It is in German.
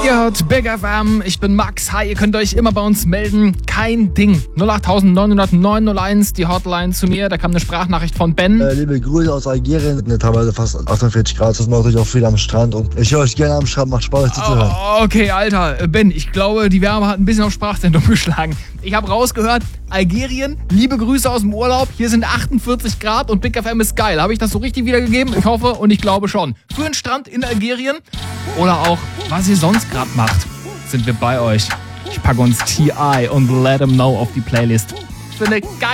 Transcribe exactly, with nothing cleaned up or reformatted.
Ihr hört Big F M, ich bin Max. Hi, ihr könnt euch immer bei uns melden. Kein Ding. null acht neun null neun null eins, die Hotline zu mir. Da kam eine Sprachnachricht von Ben. Äh, liebe Grüße aus Algerien. Ne, teilweise fast achtundvierzig Grad. Das macht natürlich auch viel am Strand. Und ich höre euch gerne am Strand. Macht Spaß, euch zuzuhören. Oh, okay, Alter. Ben, ich glaube, die Wärme hat ein bisschen auf Sprachzentrum geschlagen. Ich habe rausgehört, Algerien, liebe Grüße aus dem Urlaub. Hier sind achtundvierzig Grad und Big F M ist geil. Habe ich das so richtig wiedergegeben? Ich hoffe und ich glaube schon. Für einen Strand in Algerien oder auch, was ihr sonst gerade macht, sind wir bei euch. Ich packe uns T I und Let 'em Know auf die Playlist. Für eine geile